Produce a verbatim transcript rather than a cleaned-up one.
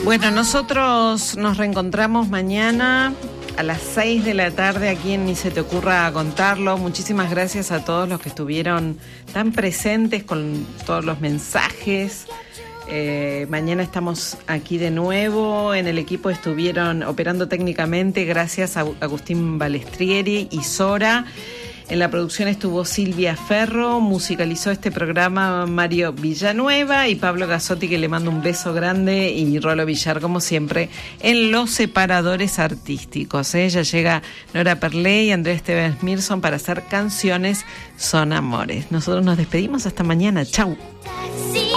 Bueno, nosotros nos reencontramos mañana a las seis de la tarde aquí en Ni se te ocurra contarlo. Muchísimas gracias a todos los que estuvieron tan presentes con todos los mensajes. Eh, mañana estamos aquí de nuevo. En el equipo estuvieron operando técnicamente, gracias a Agustín Balestrieri y Sora. En la producción estuvo Silvia Ferro, musicalizó este programa Mario Villanueva y Pablo Gazzotti, que le mando un beso grande, y Rolo Villar, como siempre, en los separadores artísticos. ¿eh? Ya llega Nora Perlé y Andrés Esteves Mirson para hacer Canciones Son Amores. Nosotros nos despedimos hasta mañana. Chau.